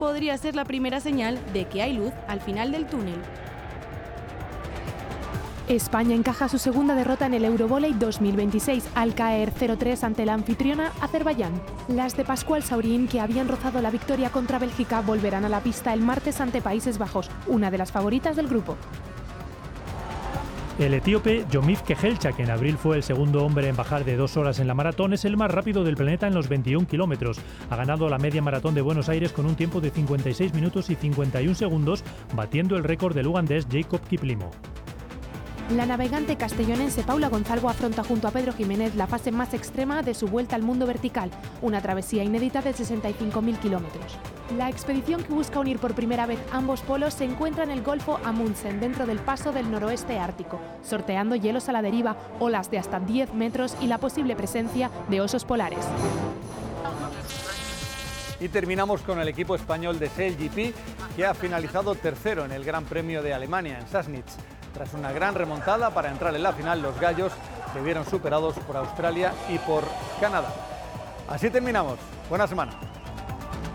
podría ser la primera señal de que hay luz al final del túnel. España encaja su segunda derrota en el Eurovoley 2026 al caer 0-3 ante la anfitriona Azerbaiyán. Las de Pascual Saurín, que habían rozado la victoria contra Bélgica, volverán a la pista el martes ante Países Bajos, una de las favoritas del grupo. El etíope Yomif Kejelcha, que en abril fue el segundo hombre en bajar de 2 horas en la maratón, es el más rápido del planeta en los 21 kilómetros. Ha ganado la media maratón de Buenos Aires con un tiempo de 56 minutos y 51 segundos, batiendo el récord del ugandés Jacob Kiplimo. La navegante castellonense Paula Gonzalvo afronta junto a Pedro Jiménez la fase más extrema de su vuelta al mundo vertical, una travesía inédita de 65.000 kilómetros. La expedición, que busca unir por primera vez ambos polos, se encuentra en el Golfo Amundsen, dentro del paso del noroeste ártico, sorteando hielos a la deriva, olas de hasta 10 metros y la posible presencia de osos polares. Y terminamos con el equipo español de SailGP, que ha finalizado tercero en el Gran Premio de Alemania, en Sassnitz. Tras una gran remontada para entrar en la final, los gallos se vieron superados por Australia y por Canadá. Así terminamos. Buena semana.